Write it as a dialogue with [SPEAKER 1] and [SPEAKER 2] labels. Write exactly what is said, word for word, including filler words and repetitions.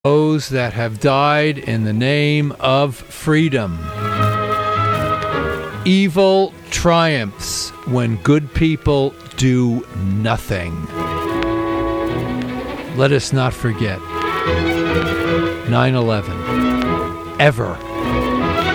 [SPEAKER 1] those that have died in the name of freedom. Evil triumphs when good people do nothing. Let us not forget nine eleven, ever.